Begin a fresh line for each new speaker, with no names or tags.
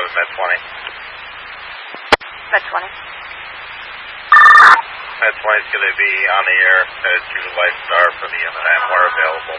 with Med 20.
Med 20.
Med 20 is going to be on the air to the Light Star for the M&M. We're available.